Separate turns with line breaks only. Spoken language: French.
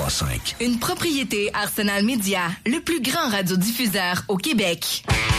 88.5.
Une propriété Arsenal Média, le plus grand radiodiffuseur au Québec.